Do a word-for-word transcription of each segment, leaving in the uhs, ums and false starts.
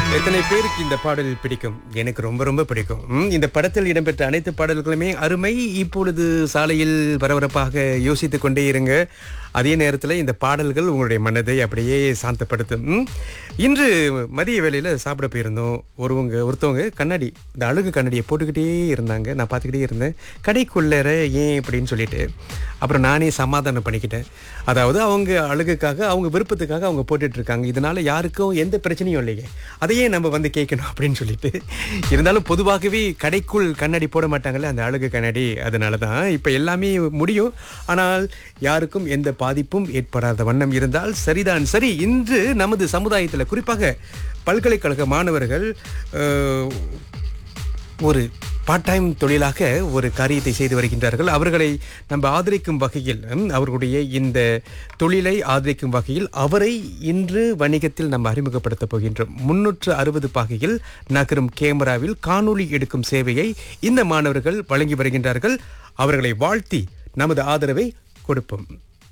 எத்தனை பேருக்கு இந்த பாடல் பிடிக்கும்? எனக்கு ரொம்ப ரொம்ப பிடிக்கும். ம், இந்த படத்தில் இடம்பெற்ற அனைத்து பாடல்களுமே அருமை. இப்பொழுது சாலையில் பரபரப்பாக யோசித்துக் கொண்டே இருங்க. அதே நேரத்தில் இந்த பாடல்கள் உங்களுடைய மனதை அப்படியே சாந்தப்படுத்தும். ம், இன்று மதிய வேளையில் சாப்பிட போயிருந்தோம். ஒருவங்க ஒருத்தவங்க கண்ணாடி, இந்த அழகு கண்ணாடியை போட்டுக்கிட்டே இருந்தாங்க. நான் பார்த்துக்கிட்டே இருந்தேன். கடைக்குள்ளற ஏன் அப்படின்னு சொல்லிட்டு அப்புறம் நானே சமாதானம் பண்ணிக்கிட்டேன். அதாவது அவங்க அழகுக்காக, அவங்க விருப்பத்துக்காக அவங்க போட்டுட்டு இருக்காங்க. இதனால யாருக்கும் எந்த பிரச்சனையும் இல்லையே, அதையே நம்ம வந்து கேட்கணும் அப்படின்னு சொல்லிட்டு. இருந்தாலும் பொதுவாகவே கடைக்குள் கண்ணாடி போட மாட்டாங்கல்ல, அந்த அழகு கண்ணாடி. அதனால தான் இப்போ எல்லாமே முடியும். ஆனால் யாருக்கும் எந்த பாதிப்பும் ஏற்படாத வண்ணம் இருந்தால் சரிதான். சரி, இன்று நமது சமுதாயத்தில் குறிப்பாக பல்கலைக்கழக மாணவர்கள் அஹ், ஒரு பார்ட் டைம் தொழிலாக ஒரு காரியத்தை செய்து வருகின்றார்கள். அவர்களை நம்ம ஆதரிக்கும் வகையில், ம், அவர்களுடைய இந்த தொழிலை ஆதரிக்கும் வகையில் அவரை இன்று வணிகத்தில் நம்ம அறிமுகப்படுத்த போகின்றோம். முன்னூற்று அறுபது பாகையில் நகரும் கேமராவில் காணொளி எடுக்கும் சேவையை இந்த மாணவர்கள் வழங்கி வருகின்றார்கள். அவர்களை வாழ்த்தி நமது ஆதரவை கொடுப்போம்.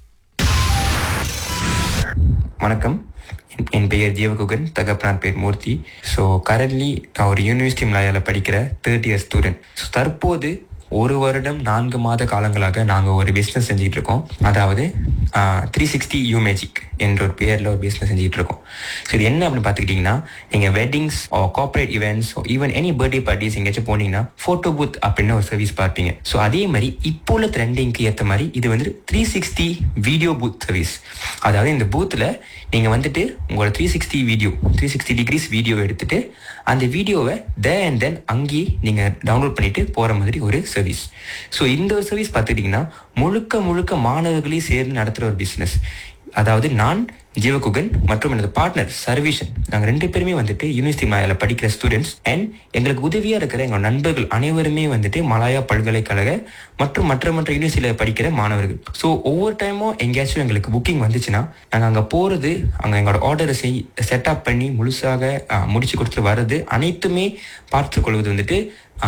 வணக்கம், என் என் பெயர் ஜீவகுகன், தகப்பனார் பேர் மூர்த்தி. ஸோ கரண்ட்லி நான் ஒரு யூனிவர்சிட்டி மலையாள படிக்கிற தேர்ட் இயர் ஸ்டூடெண்ட். ஸோ தற்போது ஒரு வருடம் நான்கு மாத காலங்களாக நாங்கள் ஒரு பிஸ்னஸ் செஞ்சுட்டு இருக்கோம். அதாவது த்ரீ சிக்ஸ்டி யூ மேஜிக் என்ற ஒரு பேரில் ஒரு பிஸ்னஸ் செஞ்சுட்டு இருக்கோம். ஸோ இது என்ன அப்படின்னு பார்த்துக்கிட்டிங்கன்னா, நீங்கள் weddings corporate events even any birthday parties எங்கேயாச்சும் போனீங்கன்னா ஃபோட்டோ பூத் அப்படின்னு ஒரு சர்வீஸ் பார்ப்பீங்க. ஸோ அதே மாதிரி இப்போ உள்ள ட்ரெண்டிங்க்கு ஏற்ற மாதிரி இது வந்து three sixty video booth service. அதாவது இந்த பூத்தில் நீங்கள் வந்துட்டு உங்களோட three sixty video three sixty decrease video எடுத்துட்டு அந்த வீடியோவை தேர் அண்ட் தென் அங்கேயே நீங்கள் டவுன்லோட் பண்ணிட்டு போகிற மாதிரி ஒரு சர்வீஸ். ஸோ இந்த ஒரு சர்வீஸ் பார்த்துக்கிட்டிங்கன்னா முழுக்க முழுக்க மாணவர்களையும் சேர்ந்து நடத்துகிற ஒரு பிஸ்னஸ். அதாவது நான் ஜீவகுகன் மற்றும் எனது பார்ட்னர் சர்வீஷன், நாங்கள் ரெண்டு பேருமே வந்துட்டு யூனிவர்சிட்டி மலையாள படிக்கிற ஸ்டூடெண்ட்ஸ். அண்ட் எங்களுக்கு உதவியாக இருக்கிற எங்கள் நண்பர்கள் அனைவருமே வந்துட்டு மலாயா பல்கலைக்கழக மற்றும் மற்ற மற்ற யூனிவர்சிட்டியில் படிக்கிற மாணவர்கள். ஸோ ஒவ்வொரு டைமும் எங்கேயாச்சும் எங்களுக்கு புக்கிங் வந்துச்சுன்னா நாங்கள் அங்கே போகிறது, அங்கே எங்களோட ஆர்டரை செய் செட்டப் பண்ணி முழுசாக முடிச்சு கொடுத்துட்டு வர்றது அனைத்துமே பார்த்து கொள்வது வந்துட்டு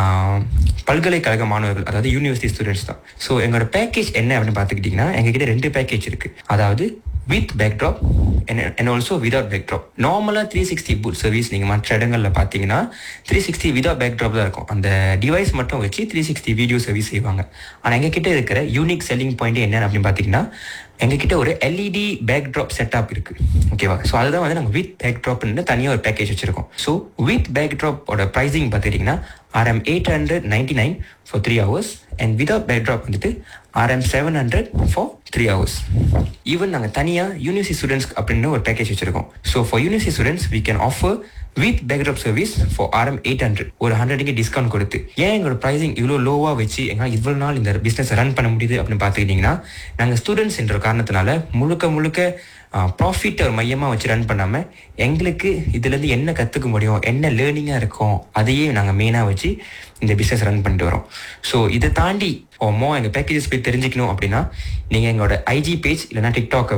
பல்கலைக்கழக மாணவர்கள், அதாவது யூனிவர்சிட்டி ஸ்டூடெண்ட்ஸ் தான். ஸோ எங்களோட பேக்கேஜ் என்ன அப்படின்னு பார்த்துக்கிட்டிங்கன்னா, எங்ககிட்ட ரெண்டு பேக்கேஜ் இருக்குது. அதாவது with backdrop and also without backdrop. நார்மலாக த்ரீ சிக்ஸ்டி பூத் சர்வீஸ் நீங்கள் மற்ற இடங்களில் பார்த்தீங்கன்னா த்ரீ சிக்ஸ்டி வித்வுட் பேக்ட்ராப் தான் இருக்கும். அந்த டிவைஸ் மட்டும் வச்சு த்ரீ சிக்ஸ்டி வீடியோ சர்வீஸ் செய்வாங்க. ஆனால் எங்ககிட்ட இருக்கிற யூனிக் செல்லிங் பாயிண்ட் என்ன அப்படின்னு பார்த்தீங்கன்னா, எங்ககிட்ட ஒரு எல்இடி பேக்ட்ராப் செட்டப் இருக்கு. ஓகேவா? ஸோ அதுதான் வந்து நாங்கள் வித் பேக்ட்ராப்னு தனியாக ஒரு பேக்கேஜ் வச்சிருக்கோம். ஸோ வித் பேக்ட்ராப்போட ப்ரைஸிங் பார்த்துக்கிட்டிங்கன்னா RM eight hundred ninety nine for three hours and without backdrop வந்துட்டு RM seven hundred for three hours. Even நாங்கள் தனியாக யூனிவர்சிட்டி ஸ்டூடெண்ட்ஸ் அப்படின்னு ஒரு பேக்கேஜ் வச்சிருக்கோம். So for university students we can offer with backdrop service for RM eight hundred, ஒரு ஹண்ட்ரடுக்கு discount கொடுத்து. ஏன் எங்களோட ப்ரைஸிங் இவ்வளோ லோவாக வச்சு எங்களால் இவ்வளோ நாள் இந்த பிஸ்னஸ் ரன் பண்ண முடியுது அப்படின்னு பார்த்துக்கிட்டிங்கன்னா, நாங்கள் ஸ்டூடெண்ட்ஸ் என்ற காரணத்தினால முழுக்க முழுக்க ப்ராஃபிட் ஒரு மையமாக வச்சு ரன் பண்ணாமல் எங்களுக்கு இதுலேருந்து என்ன கற்றுக்க முடியும், என்ன லேர்னிங்காக இருக்கும், அதையே நாங்கள் மெயினாக வச்சு இந்த பிஸ்னஸ் ரன் பண்ணிட்டு வரோம். ஸோ இதை தாண்டி மோ எங்கள் பேக்கேஜஸ் போய் தெரிஞ்சுக்கணும் அப்படின்னா நீங்கள் எங்களோட ஐஜி பேஜ் இல்லைனா டிக்டாக்